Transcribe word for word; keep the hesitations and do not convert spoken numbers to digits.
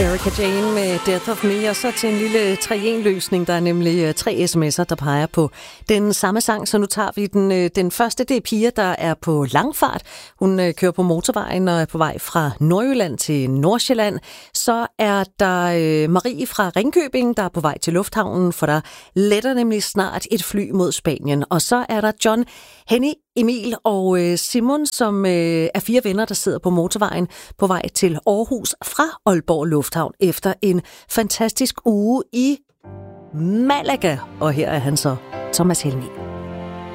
Erika Jane med Death of Me, og så til en lille tre-en-løsning. Der er nemlig tre sms'er, der peger på den samme sang, så nu tager vi den. Den første, det er Pia, der er på langfart. Hun kører på motorvejen og er på vej fra Nordjylland til Nordsjælland. Så er der Marie fra Ringkøbing, der er på vej til lufthavnen, for der letter nemlig snart et fly mod Spanien. Og så er der John, Henny, Emil og Simon, som er fire venner, der sidder på motorvejen på vej til Aarhus fra Aalborg Lufthavn efter en fantastisk uge i Malaga. Og her er han så, Thomas Helmig.